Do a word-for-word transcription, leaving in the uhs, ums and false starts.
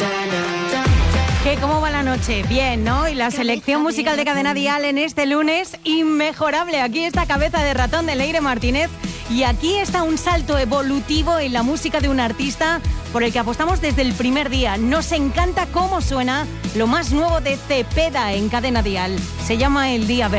¿Qué, cómo va la noche? Bien, ¿no? Y la selección musical de Cadena Dial en este lunes, inmejorable. Aquí está Cabeza de Ratón de Leire Martínez y aquí está un salto evolutivo en la música de un artista por el que apostamos desde el primer día. Nos encanta cómo suena lo más nuevo de Cepeda en Cadena Dial. Se llama El Día Verde.